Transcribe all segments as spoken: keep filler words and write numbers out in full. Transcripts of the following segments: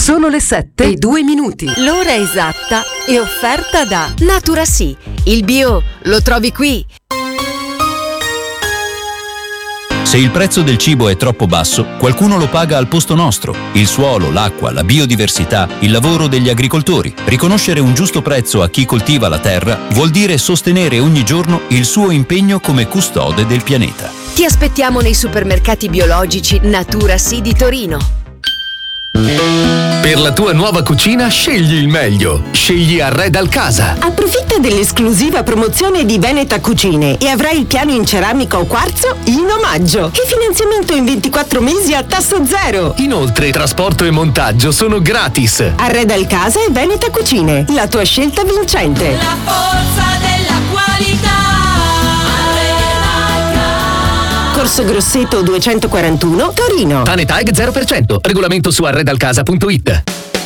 Sono le sette e due minuti. L'ora esatta è offerta da Natura Sì. Il bio lo trovi qui. Se il prezzo del cibo è troppo basso, qualcuno lo paga al posto nostro. Il suolo, l'acqua, la biodiversità, il lavoro degli agricoltori. Riconoscere un giusto prezzo a chi coltiva la terra vuol dire sostenere ogni giorno il suo impegno come custode del pianeta. Ti aspettiamo nei supermercati biologici Natura Sì di Torino. Per la tua nuova cucina scegli il meglio. Scegli Arredal Casa. Approfitta dell'esclusiva promozione di Veneta Cucine e avrai il piano in ceramica o quarzo in omaggio e finanziamento in ventiquattro mesi a tasso zero. Inoltre trasporto e montaggio sono gratis. Arredal Casa e Veneta Cucine, la tua scelta vincente. La forza della qualità. Corso Grosseto duecentoquarantuno, Torino. Tanetag zero per cento. Regolamento su arredalcasa punto it.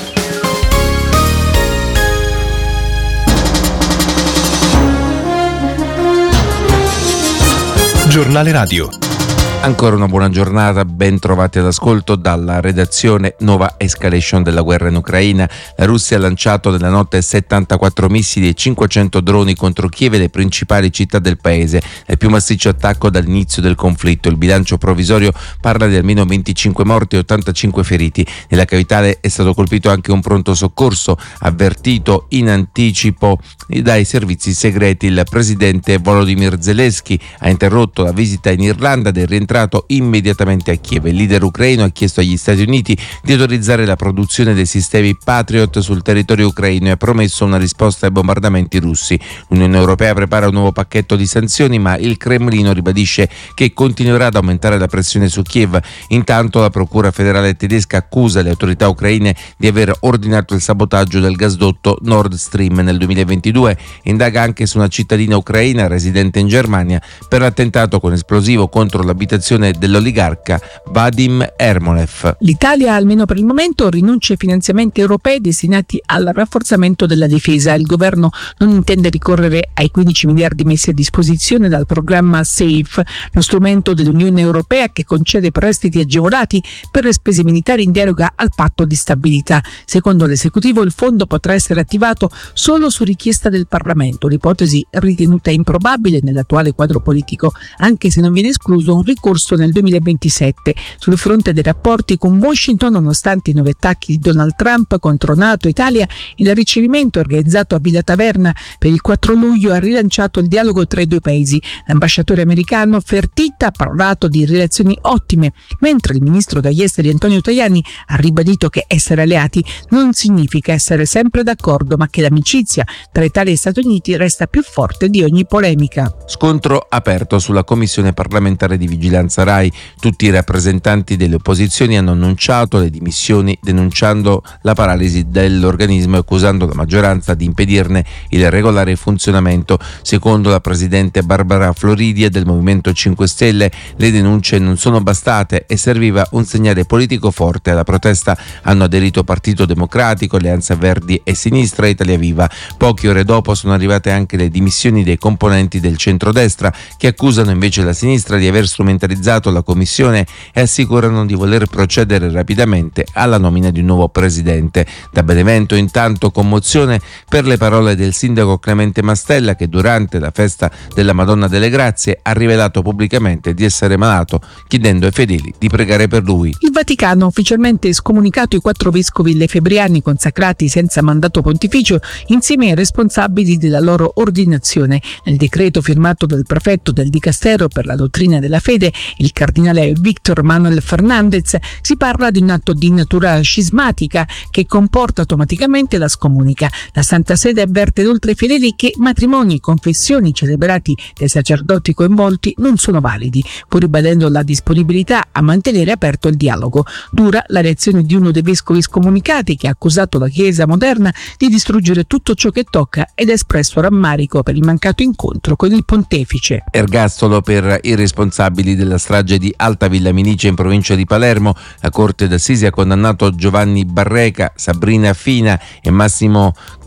Giornale Radio. Ancora una buona giornata, ben trovati all'ascolto dalla redazione. Nuova escalation della guerra in Ucraina. La Russia ha lanciato nella notte settantaquattro missili e cinquecento droni contro Kiev e le principali città del paese, il più massiccio attacco dall'inizio del conflitto. Il bilancio provvisorio parla di almeno venticinque morti e ottantacinque feriti. Nella capitale è stato colpito anche un pronto soccorso, avvertito in anticipo dai servizi segreti. Il presidente Volodymyr Zelensky ha interrotto la visita in Irlanda ed è rientrato immediatamente a Kiev. Il leader ucraino ha chiesto agli Stati Uniti di autorizzare la produzione dei sistemi Patriot sul territorio ucraino e ha promesso una risposta ai bombardamenti russi. L'Unione Europea prepara un nuovo pacchetto di sanzioni, ma il Cremlino ribadisce che continuerà ad aumentare la pressione su Kiev. Intanto la Procura federale tedesca accusa le autorità ucraine di aver ordinato il sabotaggio del gasdotto Nord Stream nel duemilaventidue e indaga anche su una cittadina ucraina residente in Germania per l'attentato con esplosivo contro l'abitazione dell'oligarca Vadim Ermolev. L'Italia, almeno per il momento, rinuncia ai finanziamenti europei destinati al rafforzamento della difesa. Il governo non intende ricorrere ai quindici miliardi messi a disposizione dal programma SAFE, lo strumento dell'Unione Europea che concede prestiti agevolati per le spese militari in deroga al patto di stabilità. Secondo l'esecutivo, il fondo potrà essere attivato solo su richiesta del Parlamento, l'ipotesi ritenuta improbabile nell'attuale quadro politico, anche se non viene escluso un ricorso nel duemilaventisette. Sul fronte dei rapporti con Washington, nonostante i nuovi attacchi di Donald Trump contro NATO e Italia, il ricevimento organizzato a Villa Taverna per il quattro luglio ha rilanciato il dialogo tra i due paesi. L'ambasciatore americano Fertitta ha parlato di relazioni ottime, mentre il ministro degli esteri Antonio Tajani ha ribadito che essere alleati non significa essere sempre d'accordo, ma che l'amicizia tra Italia e Stati Uniti resta più forte di ogni polemica. Scontro aperto sulla commissione parlamentare di vigilanza RAI. Tutti i rappresentanti delle opposizioni hanno annunciato le dimissioni, denunciando la paralisi dell'organismo e accusando la maggioranza di impedirne il regolare funzionamento. Secondo la presidente Barbara Floridia del Movimento cinque Stelle, le denunce non sono bastate e serviva un segnale politico forte. Alla protesta hanno aderito Partito Democratico, Alleanza Verdi e Sinistra e Italia Viva. Poche ore dopo sono arrivate anche le dimissioni dei componenti del centrodestra, che accusano invece la sinistra di aver strumentalizzato la commissione e assicurano di voler procedere rapidamente alla nomina di un nuovo presidente. Da Benevento intanto commozione per le parole del sindaco Clemente Mastella, che durante la festa della Madonna delle Grazie ha rivelato pubblicamente di essere malato, chiedendo ai fedeli di pregare per lui. Il Vaticano ha ufficialmente scomunicato i quattro vescovi lefebbriani consacrati senza mandato pontificio insieme ai responsabili della loro ordinazione. Nel decreto firmato dal prefetto del Dicastero per la dottrina della fede, il cardinale Víctor Manuel Fernández, si parla di un atto di natura scismatica che comporta automaticamente la scomunica. La Santa Sede avverte inoltre ai fedeli che matrimoni e confessioni celebrati dai sacerdoti coinvolti non sono validi, pur ribadendo la disponibilità a mantenere aperto il dialogo. Dura la reazione di uno dei vescovi scomunicati, che ha accusato la Chiesa moderna di distruggere tutto ciò che tocca ed ha espresso rammarico per il mancato incontro con il pontefice. Ergastolo per i responsabili della strage di Alta Villa Minice in provincia di Palermo. La Corte d'Assise ha condannato Giovanni Barreca, Sabrina Fina e Massimo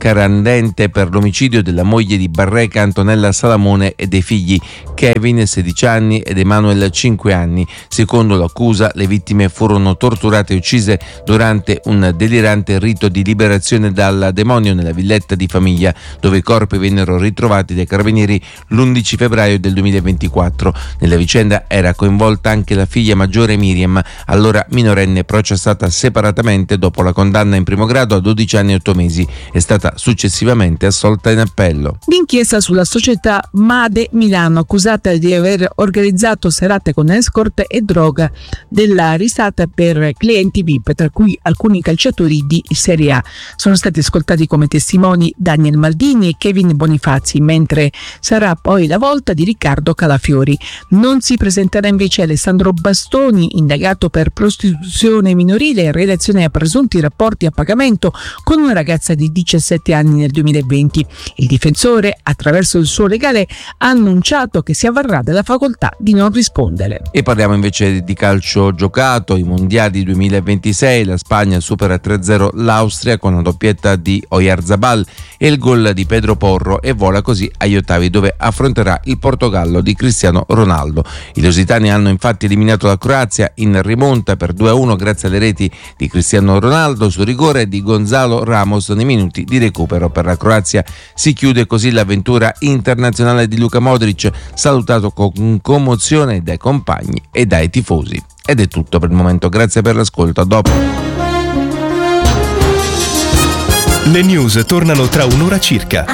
Carandente per l'omicidio della moglie di Barreca, Antonella Salamone, e dei figli Kevin, sedici anni, ed Emanuel, cinque anni. Secondo l'accusa, le vittime furono torturate e uccise durante un delirante rito di liberazione dal demonio nella villetta di famiglia, dove i corpi vennero ritrovati dai carabinieri l'undici febbraio del duemilaventiquattro. Nella vicenda era coinvolta anche la figlia maggiore Miriam, allora minorenne, processata separatamente dopo la condanna in primo grado a dodici anni e otto mesi. È stata successivamente assolta in appello. L'inchiesta sulla società Made Milano, accusata di aver organizzato serate con escort e droga della risata per clienti V I P, tra cui alcuni calciatori di Serie A. Sono stati ascoltati come testimoni Daniel Maldini e Kevin Bonifazi, mentre sarà poi la volta di Riccardo Calafiori. Non si presenterà invece Alessandro Bastoni, indagato per prostituzione minorile in relazione a presunti rapporti a pagamento con una ragazza di diciassette anni nel duemilaventi. Il difensore, attraverso il suo legale, ha annunciato che si avvarrà della facoltà di non rispondere. E parliamo invece di calcio giocato. I mondiali duemilaventisei, la Spagna supera tre a zero l'Austria con una doppietta di Oyarzabal e il gol di Pedro Porro, e vola così agli ottavi, dove affronterà il Portogallo di Cristiano Ronaldo. I lusitani hanno infatti eliminato la Croazia in rimonta per due a uno grazie alle reti di Cristiano Ronaldo su rigore e di Gonzalo Ramos nei minuti di recupero. Per la Croazia si chiude così l'avventura internazionale di Luka Modric, salutato con commozione dai compagni e dai tifosi. Ed è tutto per il momento, grazie per l'ascolto, a dopo. Le news tornano tra un'ora circa.